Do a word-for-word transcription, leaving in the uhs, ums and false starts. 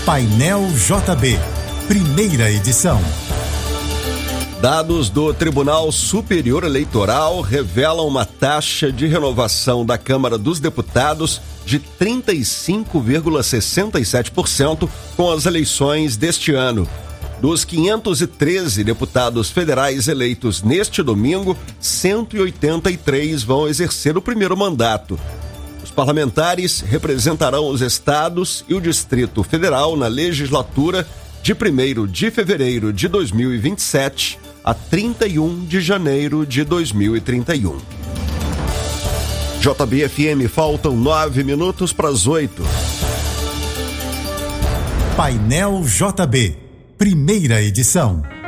Painel J B, primeira edição. Dados do Tribunal Superior Eleitoral revelam uma taxa de renovação da Câmara dos Deputados de trinta e cinco vírgula sessenta e sete por cento com as eleições deste ano. Dos quinhentos e treze deputados federais eleitos neste domingo, cento e oitenta e três vão exercer o primeiro mandato. Os parlamentares representarão os estados e o Distrito Federal na legislatura de primeiro de fevereiro de dois mil e vinte e sete a trinta e um de janeiro de dois mil e trinta e um. J B F M, faltam nove minutos para as oito. Painel J B, primeira edição.